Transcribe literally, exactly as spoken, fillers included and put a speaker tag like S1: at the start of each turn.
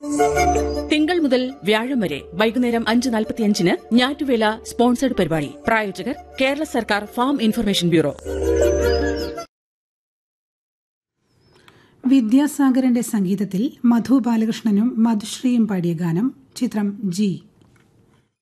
S1: തിങ്കൾ മുതൽ വ്യാഴം വരെ വൈകുന്നേരം അഞ്ച് നാൽപ്പത്തിയഞ്ചിന് ഞാറ്റുവേല സ്പോൺസേഡ് പരിപാടി. പ്രായോജകർ കേരള സർക്കാർ ഫാം ഇൻഫർമേഷൻ ബ്യൂറോ.
S2: വിദ്യാസാഗറിന്റെ സംഗീതത്തിൽ മധു ബാലകൃഷ്ണനും മധുശ്രീയും പാടിയ ഗാനം. ചിത്രം ജി.